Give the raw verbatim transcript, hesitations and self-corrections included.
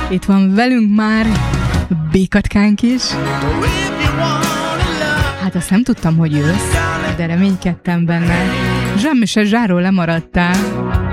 Itt van velünk már Békatkánk is. Hát azt nem tudtam, hogy jössz, de reménykedtem benne. Jean-Michel Jarre-ról lemaradtál.